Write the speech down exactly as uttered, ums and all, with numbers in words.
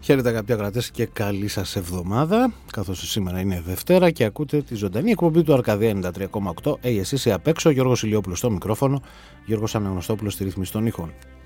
Χαίρετε αγαπητοί ακροατές και καλή σας εβδομάδα, καθώς σήμερα είναι Δευτέρα και ακούτε τη ζωντανή εκπομπή του Αρκαδία ενενήντα τρία κόμμα οκτώ. Ε, εσείς απ' έξω, Γιώργος Ηλιόπουλος στο μικρόφωνο, Γιώργος Αναγνωστόπουλος στη ρύθμιση των ήχων.